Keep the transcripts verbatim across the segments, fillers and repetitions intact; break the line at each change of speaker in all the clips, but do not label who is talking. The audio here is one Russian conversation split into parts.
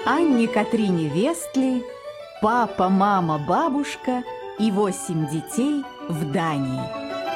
Анне Катрине Вестли, папа, мама, бабушка и восемь детей в Дании.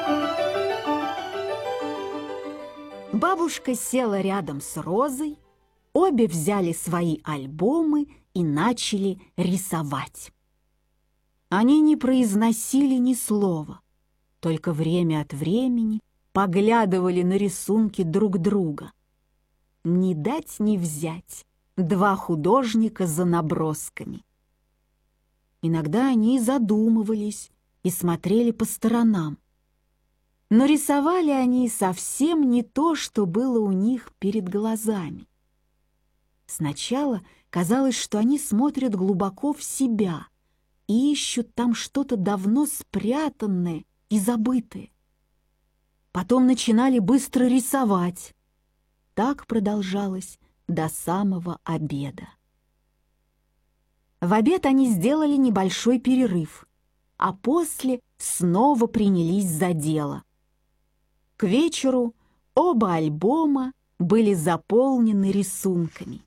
Бабушка села рядом с Розой, обе взяли свои альбомы и начали рисовать. Они не произносили ни слова, только время от времени поглядывали на рисунки друг друга. Не дать не взять два художника за набросками. Иногда они задумывались и смотрели по сторонам. Но рисовали они совсем не то, что было у них перед глазами. Сначала казалось, что они смотрят глубоко в себя и ищут там что-то давно спрятанное и забытое. Потом начинали быстро рисовать. Так продолжалось до самого обеда. В обед они сделали небольшой перерыв, а после снова принялись за дело. К вечеру оба альбома были заполнены рисунками.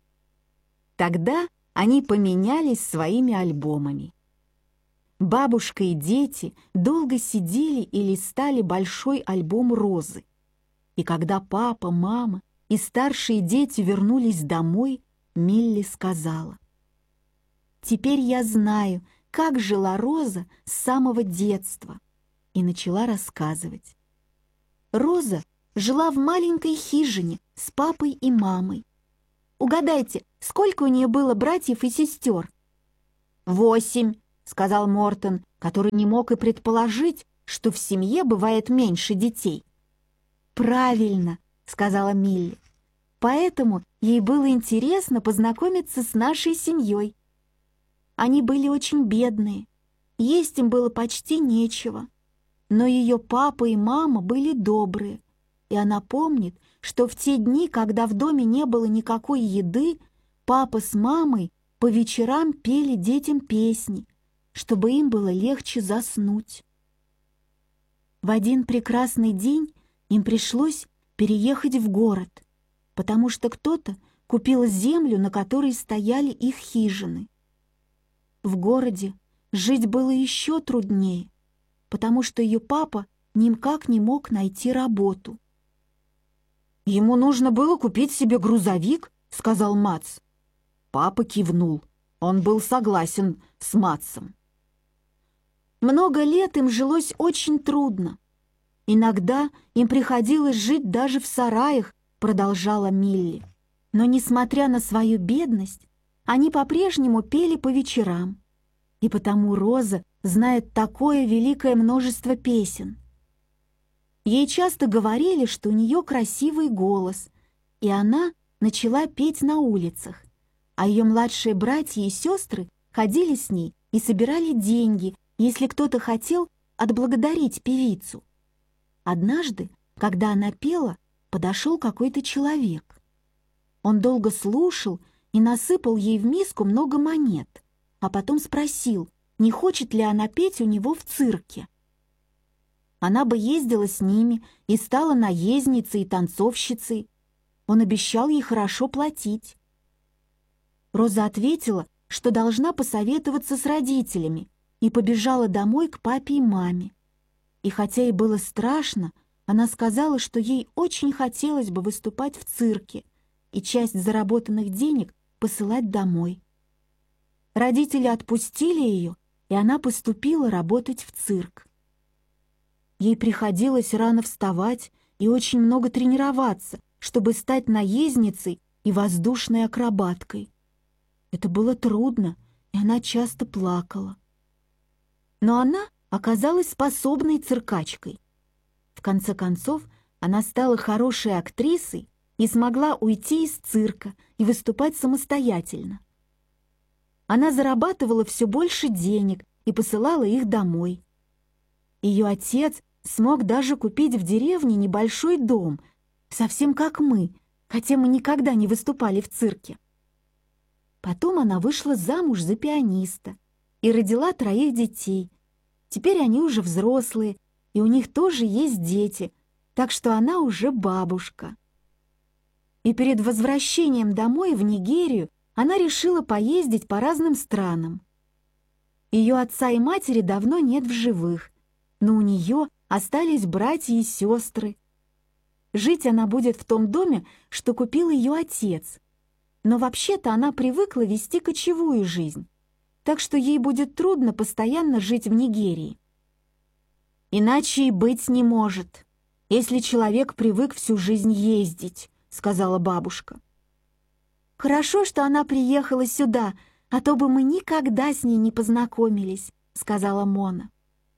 Тогда они поменялись своими альбомами. Бабушка и дети долго сидели и листали большой альбом Розы. И когда папа, мама и старшие дети вернулись домой, Милли сказала: «Теперь я знаю, как жила Роза с самого детства», и начала рассказывать. Роза жила в маленькой хижине с папой и мамой. Угадайте, сколько у нее было братьев и сестер? «Восемь», — сказал Мортон, который не мог и предположить, что в семье бывает меньше детей. «Правильно», — сказала Милли. «Поэтому ей было интересно познакомиться с нашей семьей. Они были очень бедные, есть им было почти нечего. Но ее папа и мама были добрые, и она помнит, что в те дни, когда в доме не было никакой еды, папа с мамой по вечерам пели детям песни, чтобы им было легче заснуть. В один прекрасный день им пришлось переехать в город, потому что кто-то купил землю, на которой стояли их хижины. В городе жить было еще труднее, потому что ее папа никак не мог найти работу. «Ему нужно было купить себе грузовик», — сказал Мац. Папа кивнул. Он был согласен с Мацем. Много лет им жилось очень трудно. Иногда им приходилось жить даже в сараях, продолжала Милли. Но, несмотря на свою бедность, они по-прежнему пели по вечерам. И потому Роза знает такое великое множество песен. Ей часто говорили, что у нее красивый голос, и она начала петь на улицах, а ее младшие братья и сестры ходили с ней и собирали деньги, если кто-то хотел отблагодарить певицу. Однажды, когда она пела, подошел какой-то человек. Он долго слушал и насыпал ей в миску много монет, а потом спросил, не хочет ли она петь у него в цирке. Она бы ездила с ними и стала наездницей и танцовщицей. Он обещал ей хорошо платить. Роза ответила, что должна посоветоваться с родителями, и побежала домой к папе и маме. И хотя ей было страшно, она сказала, что ей очень хотелось бы выступать в цирке и часть заработанных денег посылать домой. Родители отпустили ее, и она поступила работать в цирк. Ей приходилось рано вставать и очень много тренироваться, чтобы стать наездницей и воздушной акробаткой. Это было трудно, и она часто плакала. Но она оказалась способной циркачкой. В конце концов, она стала хорошей актрисой и смогла уйти из цирка и выступать самостоятельно. Она зарабатывала все больше денег и посылала их домой. Ее отец смог даже купить в деревне небольшой дом, совсем как мы, хотя мы никогда не выступали в цирке. Потом она вышла замуж за пианиста и родила троих детей. Теперь они уже взрослые, и у них тоже есть дети, так что она уже бабушка. И перед возвращением домой в Нигерию она решила поездить по разным странам. Ее отца и матери давно нет в живых, но у нее остались братья и сестры. Жить она будет в том доме, что купил ее отец. Но вообще-то она привыкла вести кочевую жизнь, так что ей будет трудно постоянно жить в Нигерии. «Иначе и быть не может, если человек привык всю жизнь ездить», — сказала бабушка. «Хорошо, что она приехала сюда, а то бы мы никогда с ней не познакомились», — сказала Мона.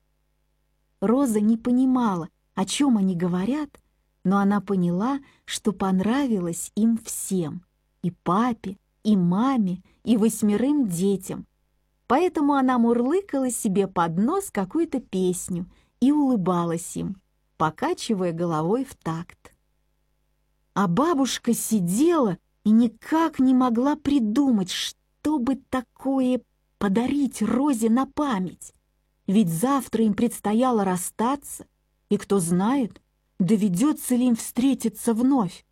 Роза не понимала, о чем они говорят, но она поняла, что понравилось им всем — и папе, и маме, и восьмерым детям. Поэтому она мурлыкала себе под нос какую-то песню и улыбалась им, покачивая головой в такт. А бабушка сидела и никак не могла придумать, что бы такое подарить Розе на память. Ведь завтра им предстояло расстаться, и кто знает, доведется ли им встретиться вновь.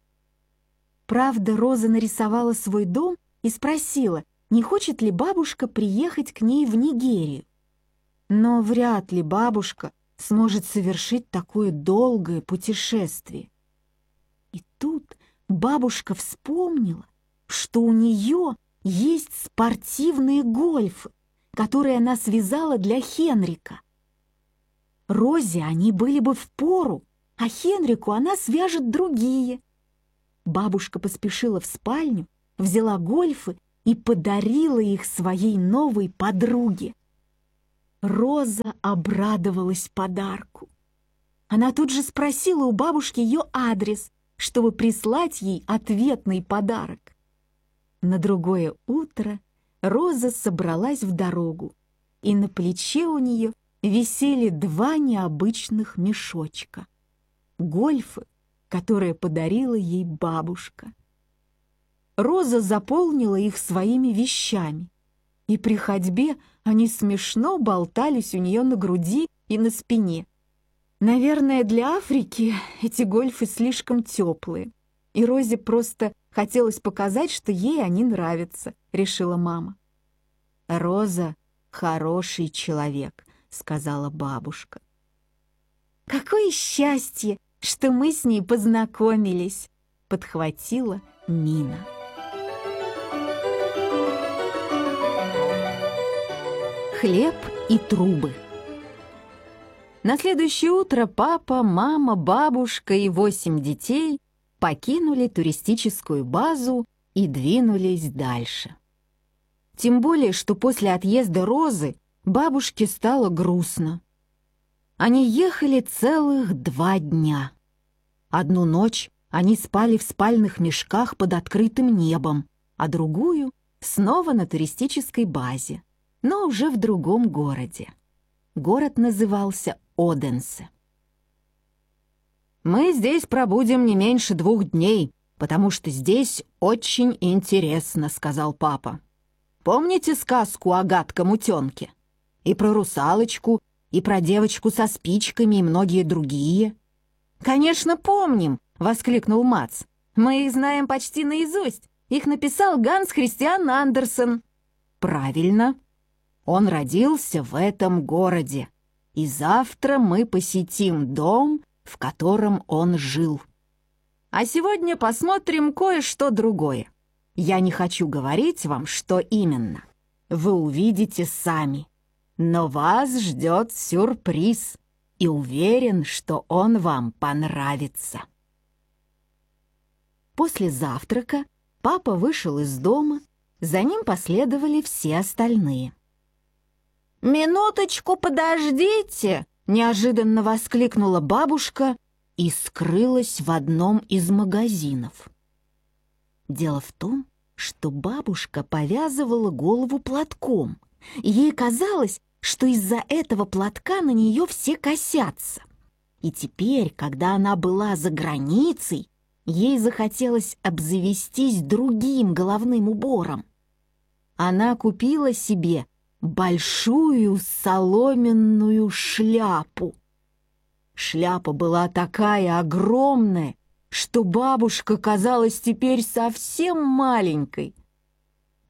Правда, Роза нарисовала свой дом и спросила, не хочет ли бабушка приехать к ней в Нигерию. Но вряд ли бабушка сможет совершить такое долгое путешествие. И тут бабушка вспомнила, что у нее есть спортивные гольфы, которые она связала для Хенрика. Розе они были бы впору, а Хенрику она свяжет другие. Бабушка поспешила в спальню, взяла гольфы и подарила их своей новой подруге. Роза обрадовалась подарку. Она тут же спросила у бабушки ее адрес, чтобы прислать ей ответный подарок. На другое утро Роза собралась в дорогу, и на плече у нее висели два необычных мешочка — гольфы, которые подарила ей бабушка. Роза заполнила их своими вещами, и при ходьбе они смешно болтались у нее на груди и на спине. Наверное, для Африки эти гольфы слишком теплые, и Розе просто хотелось показать, что ей они нравятся, решила мама. «Роза — хороший человек», — сказала бабушка. «Какое счастье, что мы с ней познакомились», — подхватила Нина. Хлеб и трубы. На следующее утро папа, мама, бабушка и восемь детей покинули туристическую базу и двинулись дальше. Тем более, что после отъезда Розы бабушке стало грустно. Они ехали целых два дня. Одну ночь они спали в спальных мешках под открытым небом, а другую — снова на туристической базе, но уже в другом городе. Город назывался Оденсе. «Мы здесь пробудем не меньше двух дней, потому что здесь очень интересно», — сказал папа. «Помните сказку о гадком утенке? И про русалочку, и про девочку со спичками, и многие другие?» «Конечно, помним!» — воскликнул Мац. «Мы их знаем почти наизусть. Их написал Ганс Христиан Андерсен». «Правильно. Он родился в этом городе. И завтра мы посетим дом, в котором он жил. А сегодня посмотрим кое-что другое. Я не хочу говорить вам, что именно. Вы увидите сами. Но вас ждет сюрприз, и уверен, что он вам понравится». После завтрака папа вышел из дома, за ним последовали все остальные. «Минуточку, подождите!» — неожиданно воскликнула бабушка и скрылась в одном из магазинов. Дело в том, что бабушка повязывала голову платком, и ей казалось, что из-за этого платка на нее все косятся. И теперь, когда она была за границей, ей захотелось обзавестись другим головным убором. Она купила себе большую соломенную шляпу. Шляпа была такая огромная, что бабушка казалась теперь совсем маленькой.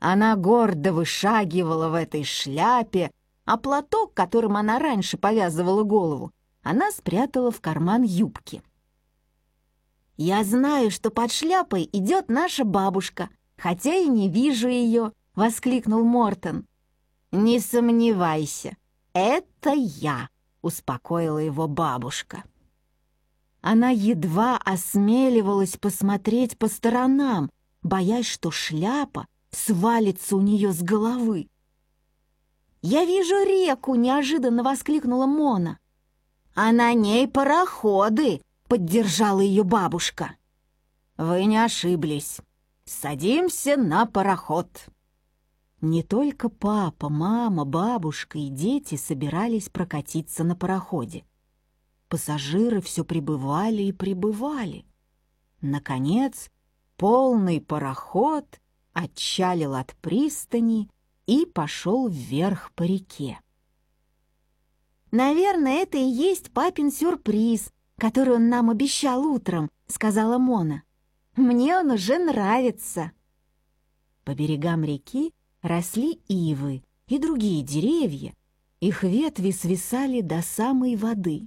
Она гордо вышагивала в этой шляпе, а платок, которым она раньше повязывала голову, она спрятала в карман юбки. «Я знаю, что под шляпой идет наша бабушка, хотя и не вижу ее», — воскликнул Мортон. «Не сомневайся, это я», — успокоила его бабушка. Она едва осмеливалась посмотреть по сторонам, боясь, что шляпа свалится у нее с головы. «Я вижу реку!» — неожиданно воскликнула Мона. «А на ней пароходы!» — поддержала ее бабушка. «Вы не ошиблись. Садимся на пароход!» Не только папа, мама, бабушка и дети собирались прокатиться на пароходе. Пассажиры все прибывали и прибывали. Наконец, полный пароход отчалил от пристани и пошел вверх по реке. «Наверное, это и есть папин сюрприз, который он нам обещал утром», — сказала Мона. «Мне он уже нравится». По берегам реки росли ивы и другие деревья, их ветви свисали до самой воды.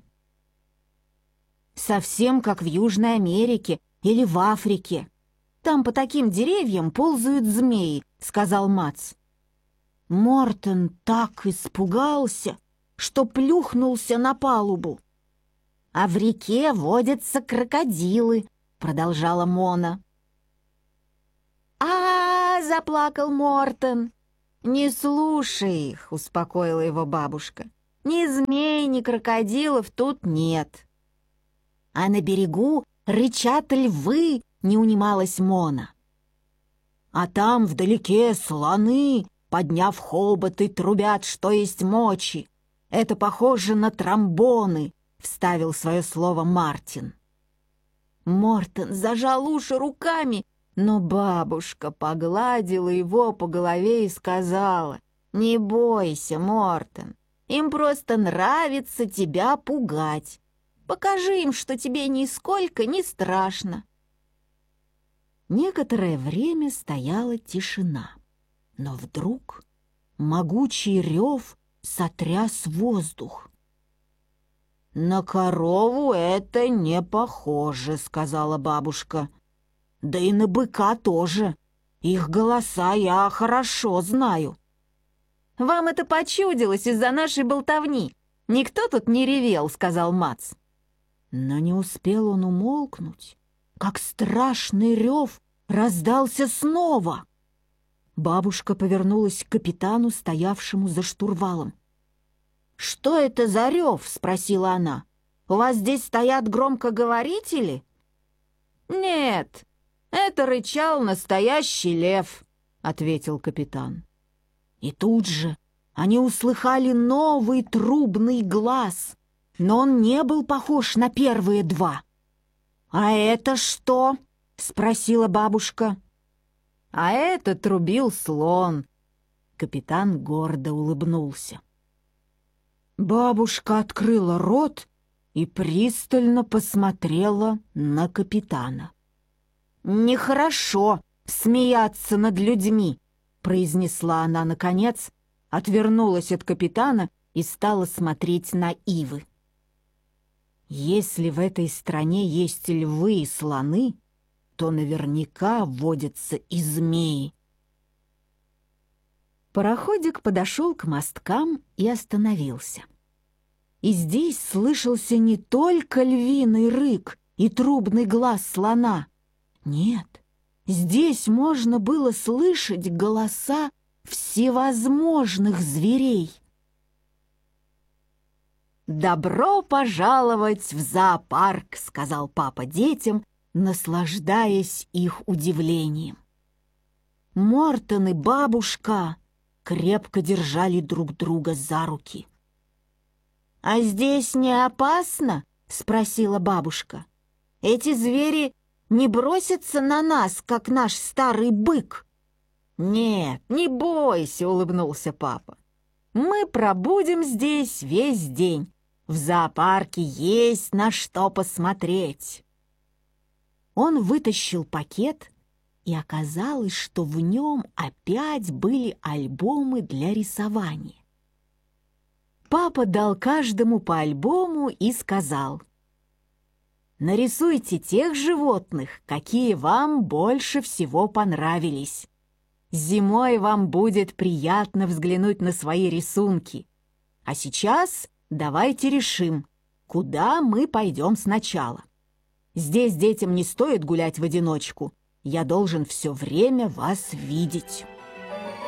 «Совсем как в Южной Америке или в Африке. Там по таким деревьям ползают змеи», — сказал Мац. Мортон так испугался, что плюхнулся на палубу. «А в реке водятся крокодилы», — продолжала Мона. «А-а-а!» — заплакал Мортон. «Не слушай их», — успокоила его бабушка. «Ни змей, ни крокодилов тут нет». «А на берегу рычат львы», — не унималась Мона. «А там вдалеке слоны, подняв хоботы, трубят, что есть мочи. Это похоже на тромбоны», — вставил свое слово Мартин. Мортон зажал уши руками, но бабушка погладила его по голове и сказала: «Не бойся, Мортон, им просто нравится тебя пугать. Покажи им, что тебе нисколько не страшно». Некоторое время стояла тишина, но вдруг могучий рев сотряс воздух. «На корову это не похоже», — сказала бабушка. «Да и на быка тоже. Их голоса я хорошо знаю». «Вам это почудилось из-за нашей болтовни. Никто тут не ревел», — сказал Мац. Но не успел он умолкнуть, как страшный рев раздался снова. Бабушка повернулась к капитану, стоявшему за штурвалом. «Что это за рев?» — спросила она. «У вас здесь стоят громкоговорители?» «Нет, это рычал настоящий лев», — ответил капитан. И тут же они услыхали новый трубный глас, но он не был похож на первые два. «А это что?» — спросила бабушка. «А это трубил слон». Капитан гордо улыбнулся. Бабушка открыла рот и пристально посмотрела на капитана. «Нехорошо смеяться над людьми», — произнесла она наконец, отвернулась от капитана и стала смотреть на ивы. «Если в этой стране есть львы и слоны, то наверняка водятся и змеи». Пароходик подошел к мосткам и остановился. И здесь слышался не только львиный рык и трубный глаз слона. Нет, здесь можно было слышать голоса всевозможных зверей. «Добро пожаловать в зоопарк», — сказал папа детям, наслаждаясь их удивлением. Мортон и бабушка крепко держали друг друга за руки. «А здесь не опасно?» — спросила бабушка. «Эти звери не бросятся на нас, как наш старый бык?» «Нет, не бойся», — улыбнулся папа. «Мы пробудем здесь весь день. В зоопарке есть на что посмотреть». Он вытащил пакет и оказалось, что в нем опять были альбомы для рисования. Папа дал каждому по альбому и сказал: «Нарисуйте тех животных, какие вам больше всего понравились. Зимой вам будет приятно взглянуть на свои рисунки. А сейчас давайте решим, куда мы пойдем сначала. Здесь детям не стоит гулять в одиночку. Я должен все время вас видеть».